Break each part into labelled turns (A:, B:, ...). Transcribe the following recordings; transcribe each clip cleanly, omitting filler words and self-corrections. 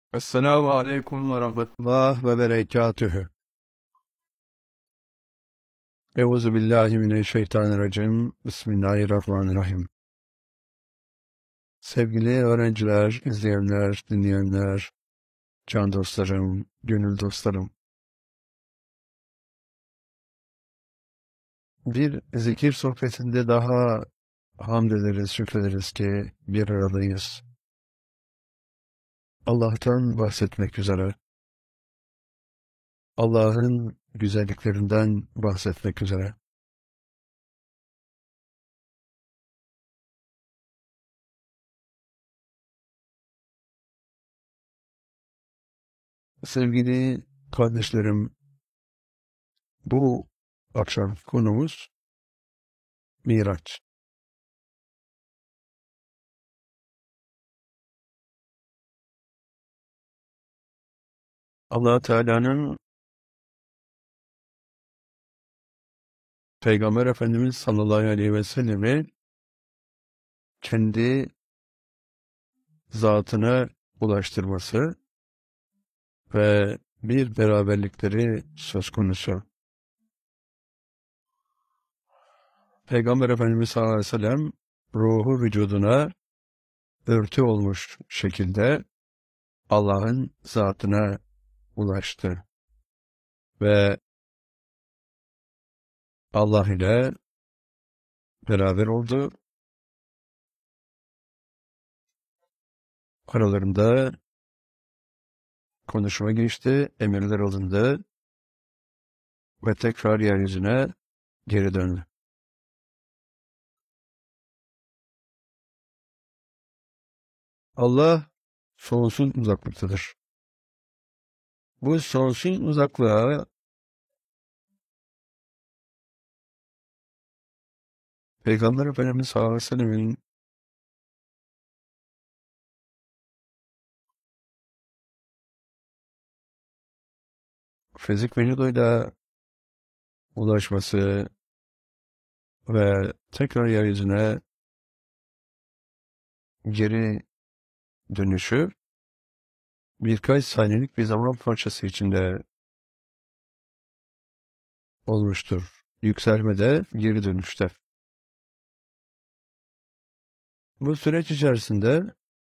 A: Esselamu aleyküm ve rahmetullah ve berekatühü. Euzu billahi mineşşeytanirracim. Bismillahirrahmanirrahim. Sevgili öğrenciler, izleyenler, dinleyenler, can dostlarım, gönül dostlarım. Bir zikir sohbetinde daha hamd ederiz, şükrederiz ki bir aradayız. Allah'tan bahsetmek üzere, Allah'ın güzelliklerinden bahsetmek üzere. Sevgili kardeşlerim, bu akşam konumuz Miraç. Allah Teala'nın Peygamber Efendimiz sallallahu aleyhi ve sellemi kendi zatına ulaştırması ve bir beraberlikleri söz konusu. Peygamber Efendimiz sallallahu aleyhi ve sellem ruhu vücuduna örtü olmuş şekilde Allah'ın zatına ulaştı ve Allah ile beraber oldu. Aralarında konuşma geçti, emirler alındı ve tekrar yeryüzüne geri döndü. Allah sonsuz uzaklıktadır. Bu sonsuz uzaklığa Peygamber Efendimiz sallallahu aleyhi ve sellem'in fizik vücuduyla ulaşması ve tekrar yeryüzüne geri dönüşü birkaç saniyelik bir zaman parçası içinde olmuştur. Yükselmede, geri dönüşte. Bu süreç içerisinde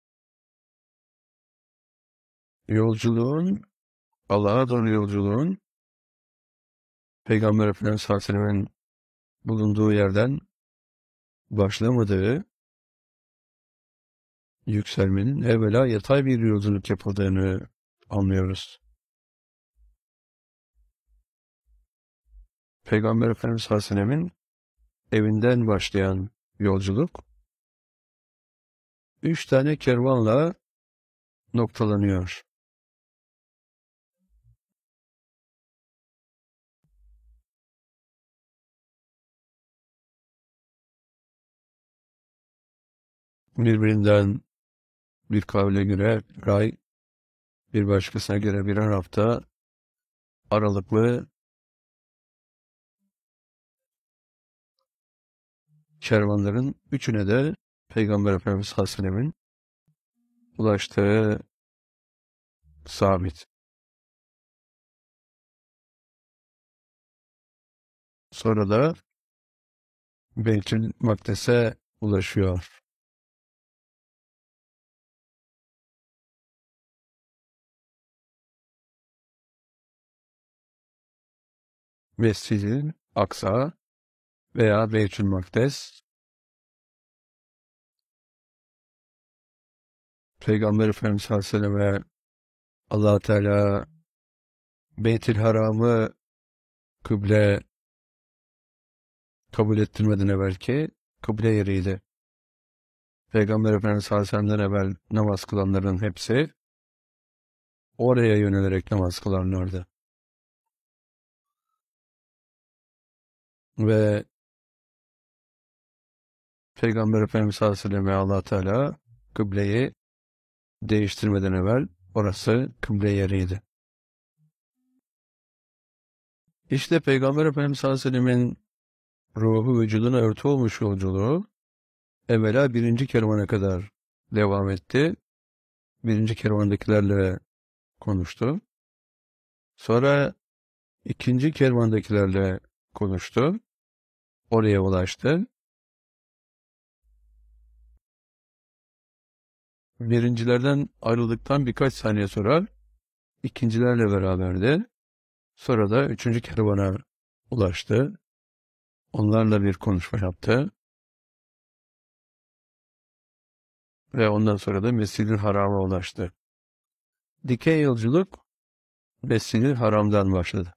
A: yolculuğun, Allah'a doğru yolculuğun Peygamber Efendimiz sallallahu aleyhi ve sellem'in bulunduğu yerden başlamadığı, yükselmenin evvela yatay bir yolculuk yapıldığını anlıyoruz. Peygamber Efendimiz sallallahu aleyhi ve sellem'in evinden başlayan yolculuk 3 tane kervanla noktalanıyor. Birbirinden bir kavle göre bir ay, bir başkasına göre birer hafta aralıklı kervanların üçüne de Peygamber Efendimiz sallallahu aleyhi ve sellem'in ulaştığı sabit. Sonra da Beytül Makdes'e ulaşıyor. Mescid-i Aksa veya Beytül Makdes, Peygamber Efendimiz sallallahu aleyhi ve selleme Allah Teala Beytül Haram'ı kıble kabul ettirmeden evvelki kıble yeriydi. Peygamber Efendimiz sallallahu aleyhi ve sellem'den evvel namaz kılanların hepsi oraya yönelerek namaz kılarlardı. Ve Peygamber Efendimiz sallallahu aleyhi ve sellem ve Allah Teala kıbleyi değiştirmeden evvel orası kıble yeriydi. İşte Peygamber Efendimiz sallallahu aleyhi ve sellemin ruhu vücuduna örtü olmuş yolculuğu evvela birinci kervana kadar devam etti birinci kervandakilerle konuştu. Sonra ikinci kervandakilerle konuştu. Oraya ulaştı. Birincilerden ayrıldıktan birkaç saniye sonra ikincilerle beraberdi. Sonra da üçüncü kervana ulaştı. Onlarla bir konuşma yaptı. Ve ondan sonra da Mescid-i Haram'a ulaştı. Dikey yolculuk Mescid-i Haram'dan başladı.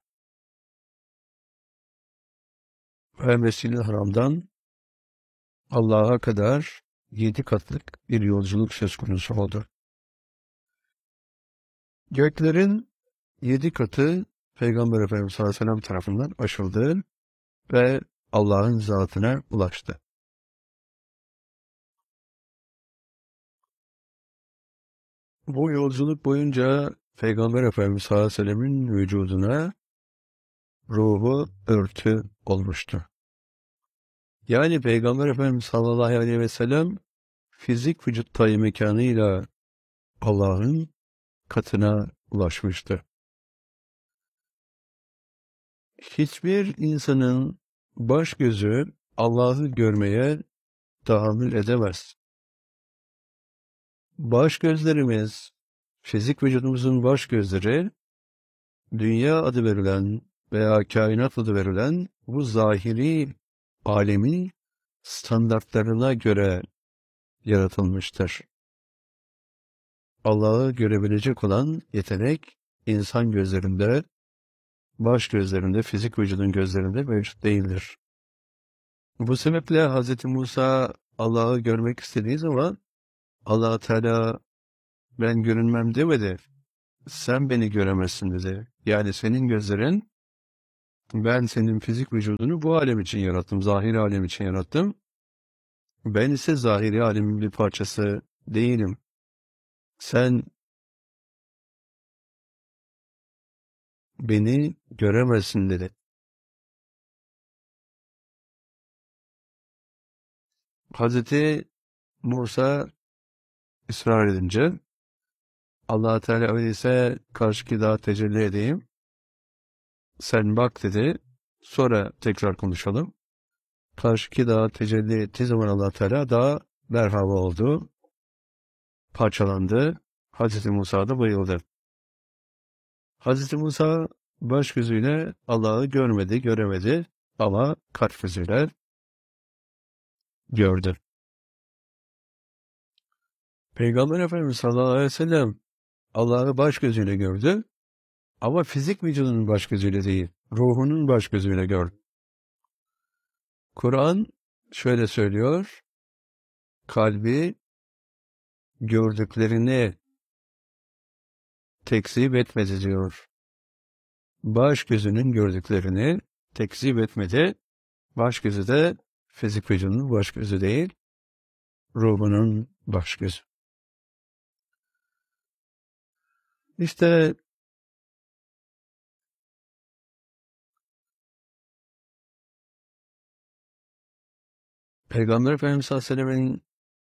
A: Ve Mescid-i Haram'dan Allah'a kadar 7 katlık bir yolculuk söz konusu oldu. Göklerin 7 katı Peygamber Efendimiz sallallahu aleyhi ve sellem tarafından aşıldı ve Allah'ın zatına ulaştı. Bu yolculuk boyunca Peygamber Efendimiz sallallahu aleyhi ve sellemin vücuduna ruhu örtü olmuştu. Yani Peygamber Efendimiz sallallahu aleyhi ve sellem fizik vücuttayı mekanıyla Allah'ın katına ulaşmıştı. Hiçbir insanın baş gözü Allah'ı görmeye tahammül edemez. Baş gözlerimiz, fizik vücudumuzun baş gözleri, dünya adı verilen veya kainat adı verilen bu zahiri alemin standartlarına göre yaratılmıştır. Allah'ı görebilecek olan yetenek insan gözlerinde, baş gözlerinde, fizik vücudun gözlerinde mevcut değildir. Bu sebeple Hz. Musa Allah'ı görmek istediği zaman Allah Teala ben görünmem demedi. Sen beni göremezsin dedi. Yani senin gözlerin, ben senin fizik vücudunu bu alem için yarattım, zahiri alem için yarattım. Ben ise zahiri alemin bir parçası değilim. Sen beni göremezsin dedi. Hazreti Musa ısrar edince Allah Teala öyleyse karşıki dağa tecelli edeyim. Sen bak dedi. Sonra tekrar konuşalım. Karşıki dağa tecelli ettiği zaman Allah Teala dağ merhaba oldu. Parçalandı. Hazreti Musa da bayıldı. Hazreti Musa baş gözüyle Allah'ı göremedi ama kalp gözüyle gördü. Peygamber Efendimiz sallallahu aleyhi ve sellem Allah'ı baş gözüyle gördü ama fizik vücudunun baş gözüyle değil, ruhunun baş gözüyle gördü. Kur'an şöyle söylüyor, kalbi gördüklerini tekzip etmedi diyor. Baş gözünün gördüklerini tekzip etmedi. Baş gözü de fizik vücudunun baş gözü değil, ruhunun baş gözü. İşte Peygamber Efendimiz sallallahu aleyhi ve sellem'in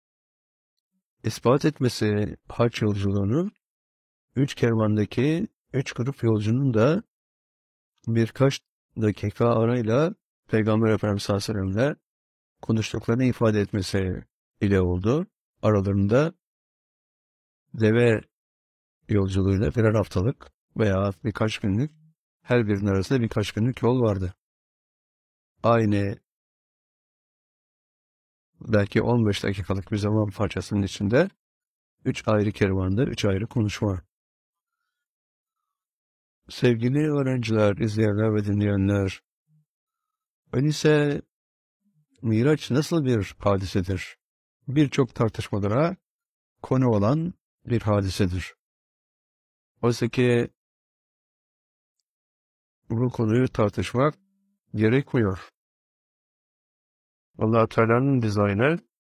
A: ispat etmesi hac yolculuğunu, 3 kervandaki 3 grup yolcunun da birkaç dakika arayla Peygamber Efendimiz sallallahu aleyhi ve sellem'le konuştuklarını ifade etmesi ile oldu. Aralarında deve yolculuğuyla birer haftalık veya birkaç günlük, her birinin arasında birkaç günlük yol vardı. Aynı belki 15 dakikalık bir zaman parçasının içinde 3 ayrı kervanda 3 ayrı konuşma. Sevgili öğrenciler, izleyenler ve dinleyenler, öyleyse Miraç nasıl bir hadisedir? Birçok tartışmalara konu olan bir hadisedir. Oysa ki bu konuyu tartışmak gerekmiyor. Allah-u Teala'nın dizaynı